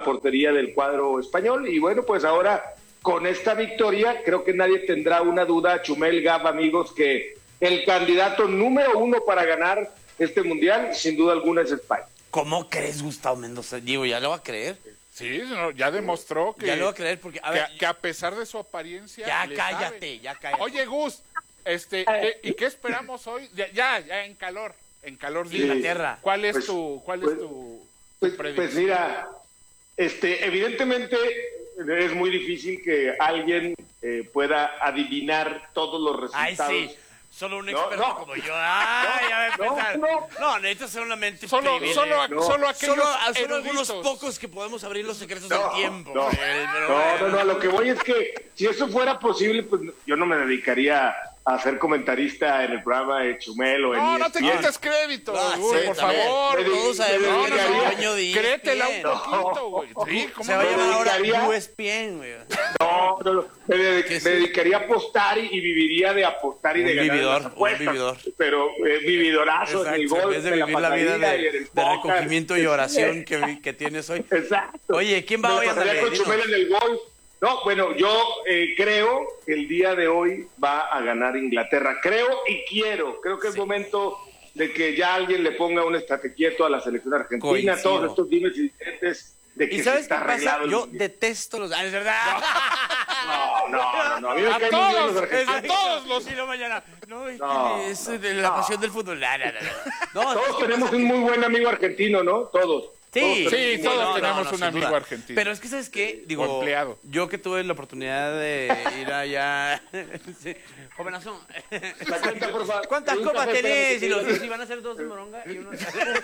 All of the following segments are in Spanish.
portería del cuadro español. Y bueno, pues ahora con esta victoria creo que nadie tendrá una duda, Chumel, Gab, amigos, que el candidato número 1 para ganar este mundial, sin duda alguna, es España. ¿Cómo crees, Gustavo Mendoza? Digo, ¿ya lo va a creer? Sí, no, ya demostró que... Ya lo va a creer porque... A ver, que a pesar de su apariencia... ya cállate, ya cállate. Oye, Gus, ¿y qué esperamos hoy? Ya en calor, Sí, Inglaterra. ¿Cuál es Pues, tu Pues predicción? mira, evidentemente es muy difícil que alguien pueda adivinar todos los Ay, resultados. sí. Solo un experto como yo. Ay, ya va a empezar. No, necesitas ser una mente Solo aquellos algunos eruditos. pocos que podemos abrir los secretos del tiempo. No, a lo que voy es que si eso fuera posible, pues yo no me dedicaría a ser comentarista en el programa de Chumel o en No te ESPN. quites crédito, No, Gus, sí, por también. favor. Todos sabemos que es el dueño de ESPN. Créetela un poquito, güey. Sí, ¿cómo Se va a no? llamar ahora dedicaría- USPN, güey. No, me dedicaría a apostar y viviría de apostar y Un de ganar vividor, las apuestas. un vividor. Pero vividorazo en el Exacto, gol, en vez de vivir la vida de recogimiento y oración que tienes hoy. Exacto. Oye, ¿quién va Me hoy? pasaría Ándale, con Chumel en el gol. No, bueno, yo creo que el día de hoy va a ganar Inglaterra. Creo que es momento de que ya alguien le ponga un estate quieto a la selección argentina, Coincido. todos estos dimes y diretes de que ¿Y se sabes qué está pasa? arreglado el Yo mundial. detesto los... Ah, es verdad. No, a mí me A caen muy bien todos, los argentinos. a todos los... Y luego mañana. No, No, es de la pasión del fútbol. No, Todos tenemos un muy buen amigo argentino, ¿no? Todos. Sí, Sí, todos tenemos un sin amigo duda. argentino. Pero es que, ¿sabes qué? Digo, O empleado. yo que tuve la oportunidad de ir allá... Sí, jovenazo. La cuenta, por favor. ¿Cuántas Un copas café, tenés? espérate, Y los que- dos iban a ser dos de moronga y uno...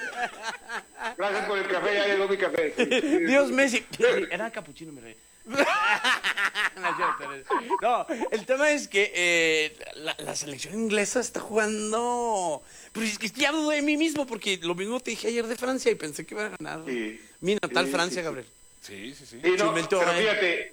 Gracias por el café, ya llegó mi café. Dios, Messi. Era capuchino, mi rey. No, el tema es que la selección inglesa está jugando... Pero es que ya dudo de mí mismo porque lo mismo te dije ayer de Francia y pensé que iba a ganar Sí. mi natal Sí, Francia, sí, Gabriel. Sí. Sí, no, Chumel pero Torre. fíjate,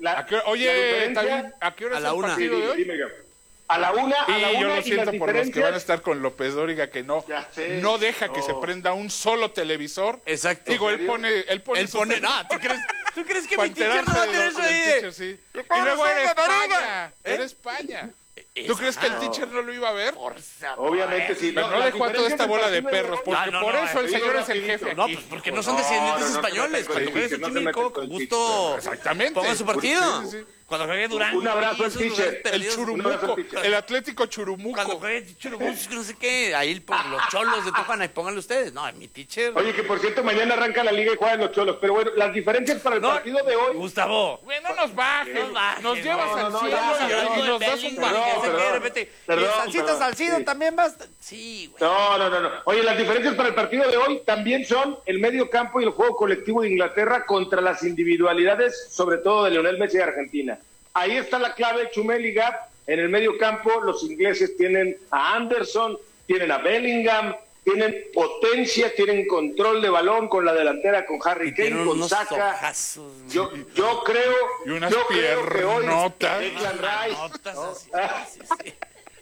Oye, la David, ¿a qué hora A es la el una. partido de hoy? dime, Gab. A la una, Y yo lo y siento las por los que van a diferencias- estar con López Dóriga, que no Ya sé. deja que se prenda un solo televisor. Exacto. Digo, él pone Él pone... No, ¿tú crees que para mi teacher no va a tener eso ahí de... teacher, sí. Y luego era España. Era España. ¿Tú crees que el teacher no lo iba a ver? Obviamente sí. Pero no las dejó a toda esta diferencias bola de del partido perros, hoy- porque No, por eso el digo señor es el rapidito. jefe No, aquí. pues porque no son descendientes no se españoles. metan con Cuando el juegue su teacher, no se químico, metan con con el gusto Exactamente. ponga su partido. Sí. Cuando juegue Durán. Un abrazo al esos lugares teacher. El perdidos. Churumuco, el Atlético Cuando Churumuco. juegue Churubusco, no sé qué, ahí los cholos de Tijuana, y pónganlo ustedes. No, mi teacher. Oye, que por cierto, mañana arranca la liga y juegan los Cholos. Pero bueno, las diferencias para el partido de hoy... Gustavo. Güey, no nos bajes. Nos llevas no, al no, cielo ya, y nos das un bajón. Perdón, Salsita perdón, Salcido sí. también vas. Sí, güey. No. Oye, las diferencias para el partido de hoy también son el medio campo y el juego colectivo de Inglaterra contra las individualidades, sobre todo de Lionel Messi de Argentina. Ahí está la clave, Chumel y Gab. En el medio campo los ingleses tienen a Anderson, tienen a Bellingham, tienen potencia, tienen control de balón con la delantera, con Harry Kane, Tienen con unos Saka. ojazos, Yo creo, Y unas yo creo que hoy piernotas. Declan Rice, notas ¿no? así, sí.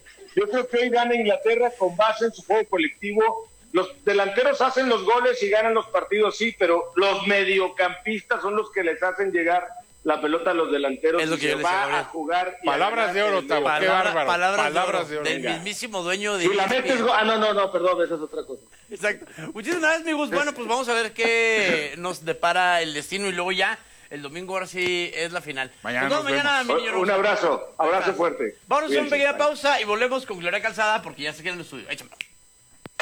Yo creo que hoy gana Inglaterra con base en su juego colectivo. Los delanteros hacen los goles y ganan los partidos, sí, pero los mediocampistas son los que les hacen llegar la pelota a los delanteros. Es lo y que se yo le decía, va Gabriel. a jugar. Y a Palabras ganar de oro, el Tavo. medio. Qué bárbaro. Palabras de oro. Del Venga. mismísimo dueño de Si la metes, no, perdón, esa es otra cosa. Exacto. Muchísimas gracias, amigos. Bueno, pues vamos a ver qué nos depara el destino y luego ya el domingo ahora sí es la final. Mañana Nos vemos nos mañana, mi niño Un Rosa. abrazo fuerte. Vamos a hacer una Cuídense. pequeña pausa y volvemos con Gloria Calzada porque ya se queda en el estudio. Échamelo.